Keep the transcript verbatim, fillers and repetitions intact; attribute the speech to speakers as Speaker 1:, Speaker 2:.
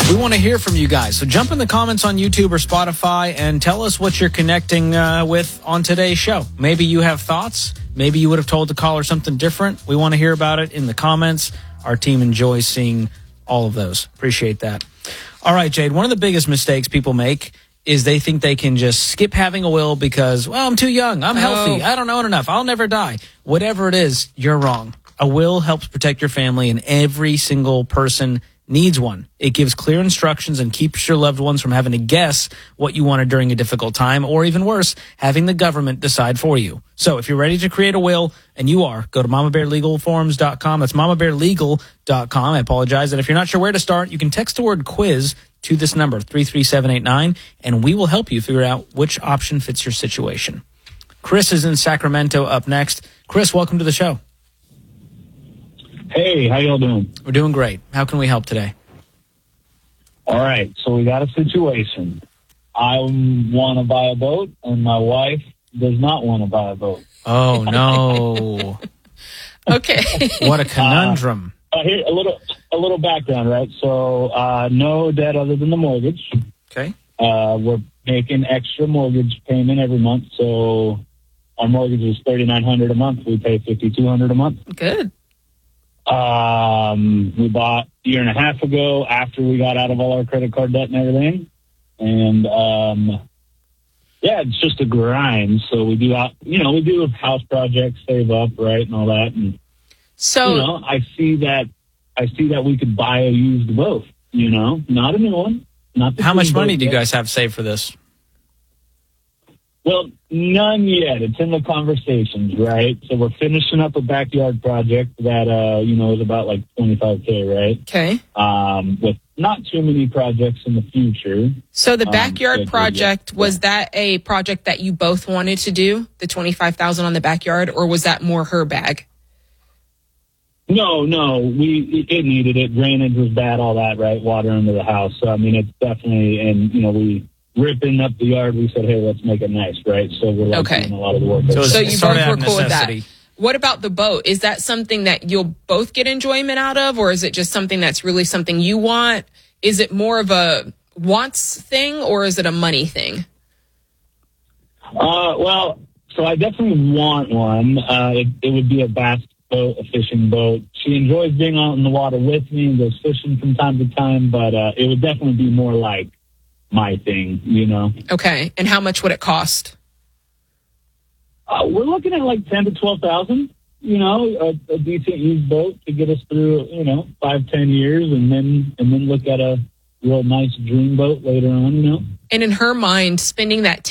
Speaker 1: We want to hear from you guys. So jump in the comments on YouTube or Spotify and tell us what you're connecting uh, with on today's show. Maybe you have thoughts. Maybe you would have told the caller something different. We want to hear about it in the comments. Our team enjoys seeing all of those. Appreciate that. All right, Jade, one of the biggest mistakes people make is they think they can just skip having a will because, well, I'm too young. I'm healthy.
Speaker 2: Oh.
Speaker 1: I don't own enough. I'll never die. Whatever it is, you're wrong. A will helps protect your family, and every single person needs one. It gives clear instructions and keeps your loved ones from having to guess what you wanted during a difficult time, or even worse, having the government decide for you. So if you're ready to create a will, and you are, go to mama bear legal forms dot com. That's mama bear legal dot com. I apologize. And if you're not sure where to start, you can text the word quiz to this number, three three seven eight nine, and we will help you figure out which option fits your situation. Chris is in Sacramento up next. Chris, welcome to the show.
Speaker 3: Hey, how y'all doing?
Speaker 1: We're doing great. How can we help today?
Speaker 3: All right, so we got a situation. I want to buy a boat, and my wife does not want to buy a boat.
Speaker 1: Oh, no.
Speaker 2: Okay.
Speaker 1: What a conundrum.
Speaker 3: Uh, uh, here, a little a little background, right? So uh, no debt other than the mortgage.
Speaker 1: Okay.
Speaker 3: Uh, we're making extra mortgage payment every month, so our mortgage is thirty-nine hundred dollars a month. We pay fifty-two hundred dollars a month.
Speaker 2: Good.
Speaker 3: Um, we bought a year and a half ago after we got out of all our credit card debt and everything. And, um, yeah, it's just a grind. So we do, out, you know, we do house projects, save up, right, and all that. And,
Speaker 2: So,
Speaker 3: you know, I see that, I see that we could buy a used boat, you know, not a new one. Not the
Speaker 1: How much
Speaker 3: clean
Speaker 1: money
Speaker 3: boat
Speaker 1: do you
Speaker 3: yet.
Speaker 1: guys have saved for this?
Speaker 3: Well, none yet. It's in the conversations, right? So we're finishing up a backyard project that, uh, you know, is about like twenty-five K, right?
Speaker 2: okay.
Speaker 3: Um, with not too many projects in the future.
Speaker 2: So the
Speaker 3: Um,
Speaker 2: backyard
Speaker 3: good, good,
Speaker 2: project,
Speaker 3: yeah.
Speaker 2: was that a project that you both wanted to do, the twenty-five thousand on the backyard, or was that more her bag?
Speaker 3: No, no, we it needed it. Drainage was bad, all that, right? Water under the house. So, I mean, it's definitely, and, you know, we ripping up the yard. We said, hey, let's make it nice, right? So we're like
Speaker 2: Okay.
Speaker 3: doing a lot of the work.
Speaker 1: So,
Speaker 2: So
Speaker 1: it
Speaker 2: you
Speaker 1: started
Speaker 2: both
Speaker 1: out
Speaker 2: were
Speaker 1: of
Speaker 2: cool with that.
Speaker 1: necessity.
Speaker 2: What about the boat? Is that something that you'll both get enjoyment out of, or is it just something that's really something you want? Is it more of a wants thing, or is it a money thing?
Speaker 3: Uh, well, so I definitely want one. Uh, it, it would be a bass boat, a fishing boat. She enjoys being out in the water with me and goes fishing from time to time, but uh, it would definitely be more like my thing, you know.
Speaker 2: Okay. And how much would it cost?
Speaker 3: Uh, we're looking at like ten to twelve thousand. You know, a, a decent used boat to get us through, you know, five, ten years, and then and then look at a real nice dream boat later on. You know.
Speaker 2: And in her mind, spending that